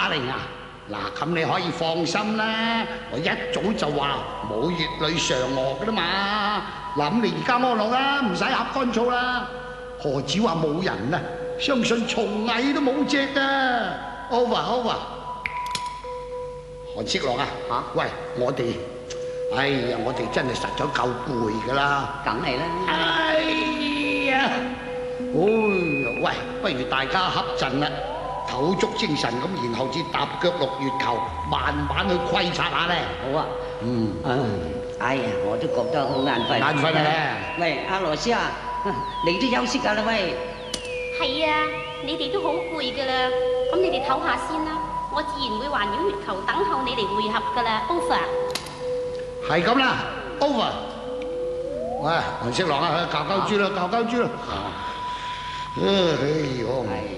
嚟啊！嗱，咁你可以放心啦，我一早就話冇乙女嫦娥噶啦嘛。嗱，咁你而家安樂啦，唔使呷乾草啦。何止話冇人啊，相信蟲蟻都冇隻啊 ！Over。韓色樂啊，喂，我哋，哎呀，我哋真係實在夠攰噶啦。 梗係啦。 哎呀，喂，不如大家瞌陣啦。唞足精神咁，然後至踏腳落月球，慢慢去窺察下咧。 好啊。哎呀，我都覺得好眼瞓。 眼瞓咧。 喂，阿羅斯啊，你都休息下啦喂。 係啊，你哋都好攰噶啦，咁你哋唞下先啦，我自然會環繞月球等候你哋會合噶啦。Over。 係咁啦 ，Over。喂，黃色狼啊，教豬啦，教豬啦。哎呦。